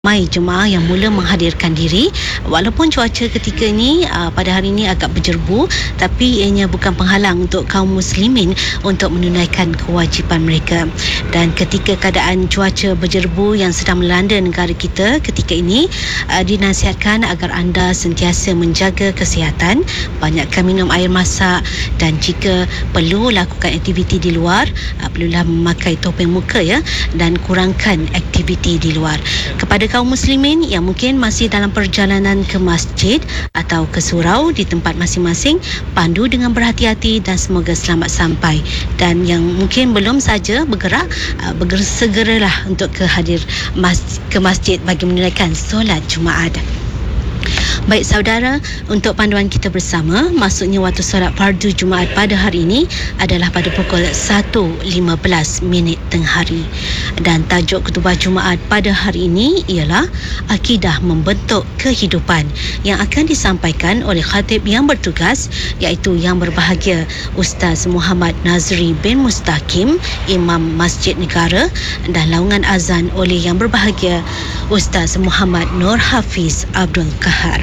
Ramai jemaah yang mula menghadirkan diri walaupun cuaca ketika ini pada hari ini agak berjerbu, tapi ianya bukan penghalang untuk kaum muslimin untuk menunaikan kewajipan mereka. Dan ketika keadaan cuaca berjerbu yang sedang melanda negara kita ketika ini, dinasihatkan agar anda sentiasa menjaga kesihatan, banyakkan minum air masak, dan jika perlu lakukan aktiviti di luar, perlulah memakai topeng muka ya, dan kurangkan aktiviti di luar. Kepada kaum muslimin yang mungkin masih dalam perjalanan ke masjid atau ke surau di tempat masing-masing, pandu dengan berhati-hati dan semoga selamat sampai. Dan yang mungkin belum saja bergerak, segeralah untuk ke masjid bagi menunaikan solat Jumaat. Baik saudara, untuk panduan kita bersama, maksudnya waktu solat fardu Jumaat pada hari ini adalah pada pukul 1.15 tengah hari. Dan tajuk khutbah Jumaat pada hari ini ialah Akidah Membentuk Kehidupan, yang akan disampaikan oleh khatib yang bertugas, iaitu yang berbahagia Ustaz Muhammad Nazri bin Mustaqim, Imam Masjid Negara, dan laungan azan oleh yang berbahagia Ustaz Muhammad Nur Hafiz Abdul Kahar.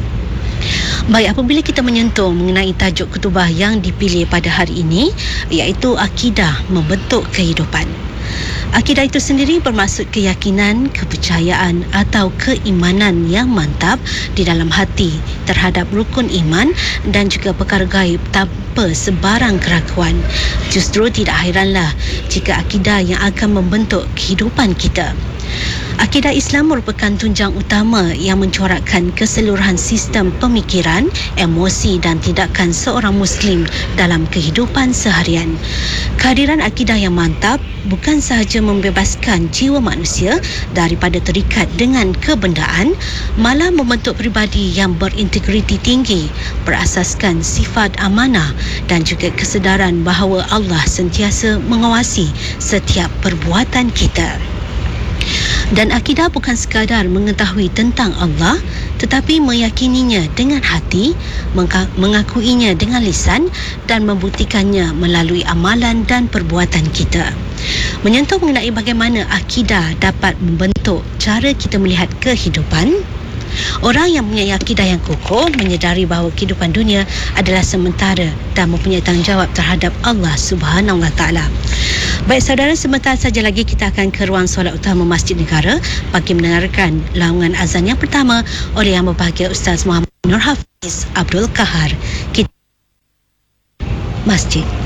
Baik, apabila kita menyentuh mengenai tajuk khutbah yang dipilih pada hari ini, iaitu Akidah Membentuk Kehidupan. Akidah itu sendiri bermaksud keyakinan, kepercayaan atau keimanan yang mantap di dalam hati terhadap rukun iman dan juga perkara gaib tanpa sebarang keraguan. Justru tidak hairanlah jika akidah yang akan membentuk kehidupan kita. Akidah Islam merupakan tunjang utama yang mencorakkan keseluruhan sistem pemikiran, emosi dan tindakan seorang Muslim dalam kehidupan seharian. Kehadiran akidah yang mantap bukan sahaja membebaskan jiwa manusia daripada terikat dengan kebendaan, malah membentuk pribadi yang berintegriti tinggi, berasaskan sifat amanah dan juga kesedaran bahawa Allah sentiasa mengawasi setiap perbuatan kita. Dan akidah bukan sekadar mengetahui tentang Allah, tetapi meyakininya dengan hati, mengakuinya dengan lisan dan membuktikannya melalui amalan dan perbuatan kita. Menyentuh mengenai bagaimana akidah dapat membentuk cara kita melihat kehidupan, orang yang mempunyai akidah yang kokoh menyedari bahawa kehidupan dunia adalah sementara dan mempunyai tanggungjawab terhadap Allah Subhanahu Wa Taala. Baik saudara, sebentar saja lagi kita akan ke ruang solat utama Masjid Negara bagi mendengarkan laungan azan yang pertama oleh yang berbahagia Ustaz Muhammad Nur Hafiz Abdul Kahar. Masjid.